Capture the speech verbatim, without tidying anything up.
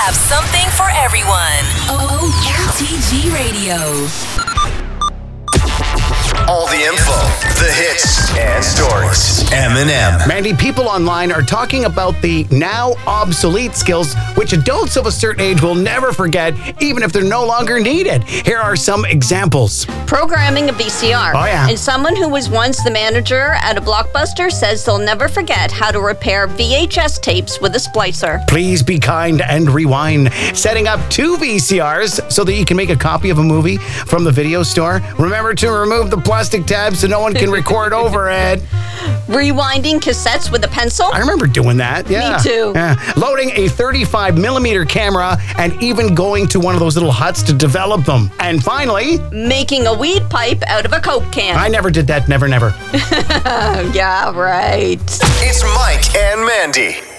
have something for everyone. O T G Radio. All the info, the hits, and stories. M and M. Mandy, people online are talking about the now obsolete skills which adults of a certain age will never forget, even if they're no longer needed. Here are some examples. Programming a V C R. Oh, yeah. And someone who was once the manager at a Blockbuster says they'll never forget how to repair V H S tapes with a splicer. Please be kind and rewind. Setting up two V C Rs so that you can make a copy of a movie from the video store. Remember to remove the plastic tab so no one can record over it. Rewinding cassettes with a pencil. I remember doing that. Yeah. Me too. Yeah. Loading a thirty-five millimeter camera and even going to one of those little huts to develop them. And finally, making a weed pipe out of a Coke can. I never did that. Never, never. Yeah, right. It's Mike and Mandy.